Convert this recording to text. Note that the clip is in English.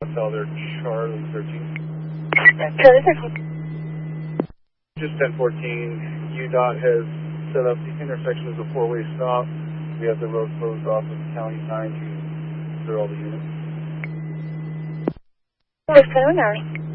Hotel there, Charlie 13. Charlie 13. Just 1014. UDOT has set up the intersection as a four-way stop. We have the road closed off of County 9 to clear all the units. What's going on?